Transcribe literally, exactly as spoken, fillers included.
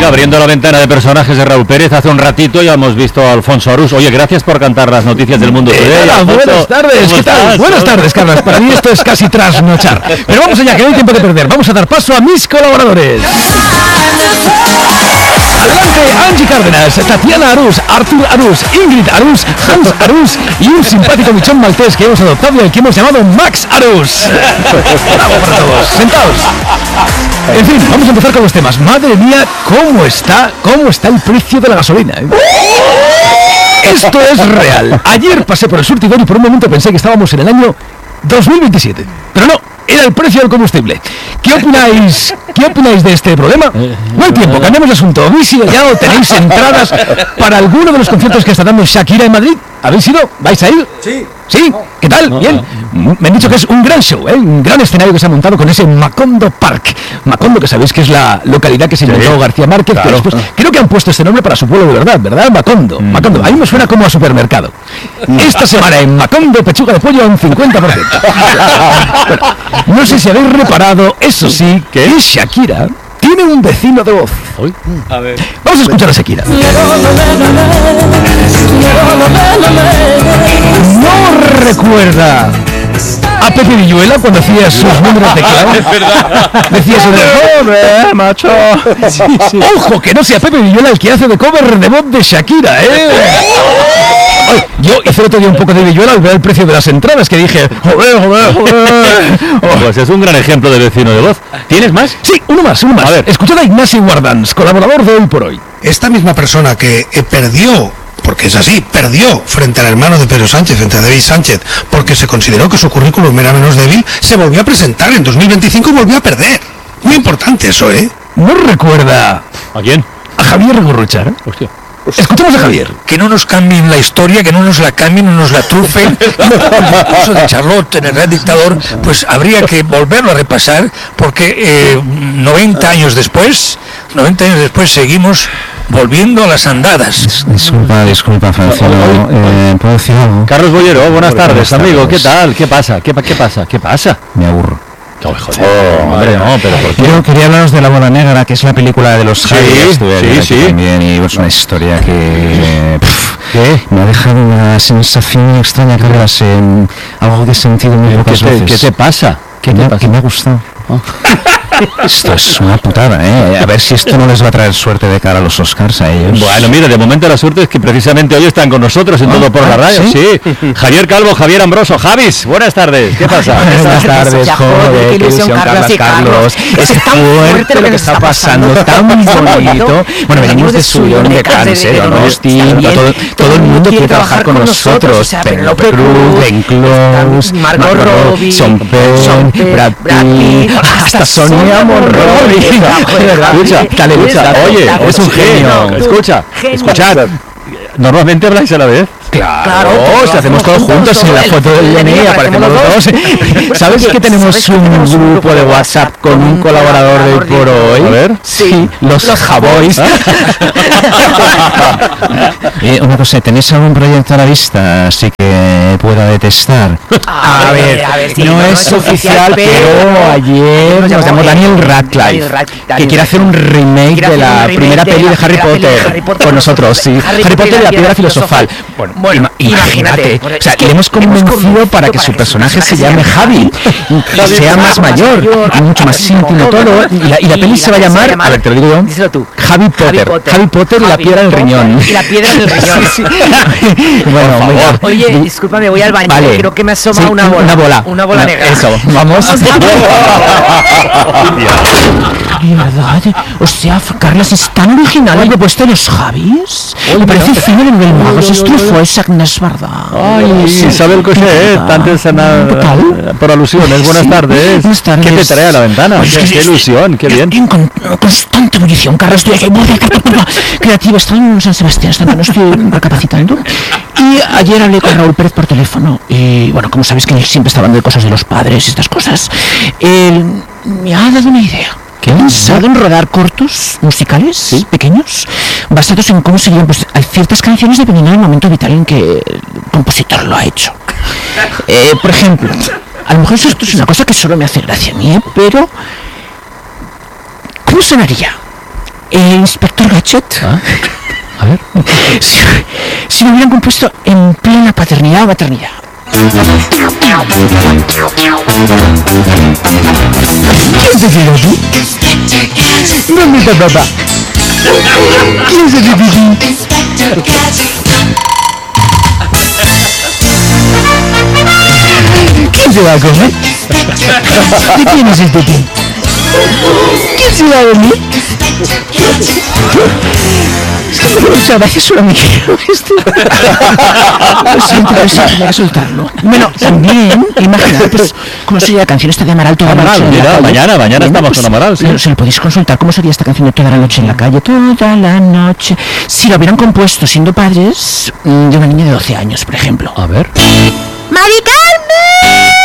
abriendo la ventana de personajes de Raúl Pérez, hace un ratito ya hemos visto a Alfonso Arús. Oye, gracias por cantar las noticias del mundo. Eh, hola, buenas tardes, ¿qué tal? Buenas tardes, Carlos. Para mí esto es casi trasnochar. Pero vamos allá, que no hay tiempo de perder. Vamos a dar paso a mis colaboradores. Adelante, Angie Cárdenas, Tatiana Arús, Artur Arús, Ingrid Arús, Hans Arús y un simpático bichón maltés que hemos adoptado y al que hemos llamado Max Arús. Bravo para todos. Sentaos. En fin, vamos a empezar con los temas. Madre mía, ¿cómo está, cómo está el precio de la gasolina? ¿eh? Esto es real. Ayer pasé por el surtidor y por un momento pensé que estábamos en el año dos mil veintisiete. Pero no, era el precio del combustible. ¿Qué opináis? ¿Qué opináis de este problema? No hay tiempo, cambiamos de asunto. ¿Habéis ido ya o tenéis entradas para alguno de los conciertos que está dando Shakira en Madrid? ¿Habéis ido? ¿Vais a ir? Sí. ¿Sí? ¿Qué tal? Bien. Me han dicho que es un gran show, ¿eh? Un gran escenario que se ha montado con ese Macondo Park. Macondo, que sabéis que es la localidad que se inventó sí, García Márquez, claro. Que después, creo que han puesto este nombre para su pueblo de verdad, ¿verdad? Macondo. Mm. Macondo. A mí me suena como a supermercado. Esta semana en Macondo, pechuga de pollo a un cincuenta por ciento. Bueno, no sé si habéis reparado, eso sí, que es Shakira. Tiene un vecino de voz. Uy. A ver. Vamos a escuchar a Shakira. No recuerda a Pepe Villuela cuando hacía sus números de clavo. Es verdad. Decía eso de joder, macho. Sí, sí. Ojo, que no sea Pepe Villuela el que hace de cover de voz de Shakira, ¿eh? Ay, yo hice el otro día un poco de Villuela al ver el precio de las entradas, que dije, joder, joder, joder. Oh. Pues es un gran ejemplo de vecino de voz. ¿Tienes más? Sí, uno más, uno más. A ver. Escuchad a Ignasi Guardans, colaborador de Hoy por Hoy. Esta misma persona que eh, perdió, porque es así, perdió frente al hermano de Pedro Sánchez, frente a David Sánchez, porque se consideró que su currículum era menos débil, se volvió a presentar en dos mil veinticinco y volvió a perder. Muy importante eso, ¿eh? ¿No recuerda a quién? A Javier Gurruchaga. Hostia. Escuchemos a Javier. Que no nos cambien la historia, que no nos la cambien, no nos la trufen. El caso de Charlotte en el Gran Dictador, pues habría que volverlo a repasar, porque eh, noventa años después, noventa años después seguimos volviendo a las andadas. Disculpa, disculpa, Francino. Eh, ¿Puedo decir algo? Carlos Bollero, buenas tardes, amigo. ¿Qué tal? ¿Qué, pa- qué, pa- ¿Qué pasa? ¿Qué pasa? Me aburro. Oh, joder, oh, hombre, no, pero ¿por qué? Yo quería hablaros de La Bola Negra, que es la película de los sí, Javis. Sí, sí. También, y es una historia que pff, ¿qué? Me ha dejado una sensación extraña, Carlos, en algo de sentido muy pocas ¿Qué te, veces. ¿Qué te pasa? ¿Qué ¿Qué me, te pasa? que me ha gustado. Oh. Esto es una putada, ¿eh? A ver si esto no les va a traer suerte de cara a los Oscars a ellos. Bueno, mira, de momento la suerte es que precisamente hoy están con nosotros en ah, Todo por ah, la Radio. ¿sí? sí. Javier Calvo, Javier Ambroso. Javis, buenas tardes. ¿Qué pasa? Buenas tardes, joder. Qué ilusión, Carlos y Carlos. Es fuerte lo que está pasando, tan bonito. Bueno, venimos de Suyón, de Cáncer, Agustín, todo, todo el mundo quiere trabajar con nosotros. Penélope Cruz, Glenn Close, Margot Robbie, Sean Penn, Brad Pitt, hasta Sonia Monroy. Escucha, dale, escucha. Oye, es un genio. Escucha, escuchad. ¿Normalmente habláis a la vez? Claro, claro, claro, si hacemos todos juntos en la foto del D N I aparecemos los dos. ¿Sabes que tenemos un grupo de WhatsApp con un colaborador de Hoy por Hoy? A ver. Sí, los, los Javois. eh, una cosa, ¿tenéis algún proyecto a la vista así que pueda detestar? A, a ver, a ver sí, no, no es oficial, pero ayer nos llamó Daniel Radcliffe, que quiere hacer un remake de la primera peli de Harry Potter con nosotros, sí. Harry Potter y la piedra filosofal. Bueno, bueno imagínate, o sea, le hemos convencido para que su personaje se llame Javi, que sea más mayor, mucho más íntimo todo, y la, y la peli se va a llamar, a ver, te lo digo yo, díselo tú, Javi Potter, Javi Potter y la piedra del riñón. Y la piedra del riñón. Bueno, por favor. Oye, discúlpame, voy al baño, vale. Creo que me asoma sí, una bola. Una bola. Una bola no, negra. Eso, vamos. ¿De verdad? O sea, Carlos, es tan original la propuesta de los Javis. Me parece fino el del mago, se estrufó esa es verdad. Ay, sí, Isabel Cochet, antes por alusiones, buenas tardes. Buenas tardes. ¿Qué te trae a la ventana? Qué, qué ilusión, qué bien. En con, constante ebullición, Carlos, estoy aquí, creativo, estoy en San Sebastián, hasta que no estoy recapacitando. Y ayer hablé con Raúl Pérez por teléfono, y bueno, como sabes que él siempre está hablando de cosas de los padres y estas cosas, él me ha dado una idea. ¿Qué? He pensado en rodar cortos musicales, ¿sí? Pequeños, basados en cómo serían pues, ciertas canciones dependiendo del momento vital en que el compositor lo ha hecho. Eh, por ejemplo, a lo mejor esto es una cosa que solo me hace gracia a mí, ¿eh? Pero ¿cómo sonaría? El inspector Sánchez. ¿Ah? A ver. Si, si lo hubieran compuesto en plena paternidad o maternidad. ¿Quién se quedó tú? No me papá. ¿Quién se quedó tú? ¿Quién se va a comer? ¿De quién es el pepín? ¿Quién se va a dormir? Es que no muchas gracias solo me quiero esto. Lo siento, pero sí, tenía que soltarlo. Bueno, también, imaginad, pues, cómo sería la canción esta de Amaral toda Amaral, la noche en la mira, calle. mañana, mañana Bueno, estamos pues, con Amaral, sí. Se lo podéis consultar, cómo sería esta canción de toda la noche en la calle, toda la noche. Si lo hubieran compuesto siendo padres mm, de una niña de doce años, por ejemplo. A ver. ¡Mari Carmen!